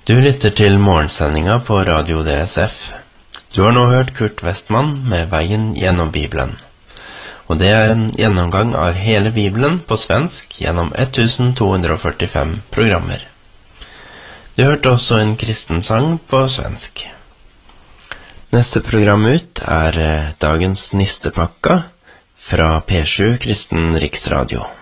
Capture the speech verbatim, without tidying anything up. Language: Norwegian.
Du lytter til morgensendinga på Radio D S F. Du har nå hørt Kurt Westman med Veien gjennom Bibelen. Og det er en gjennomgang av hele Bibelen på svensk gjennom to hundre førtifem programmer. Du hørte også en kristen sang på svensk. Neste program ut er dagens Nistepakka fra P sju Kristen Riksradio.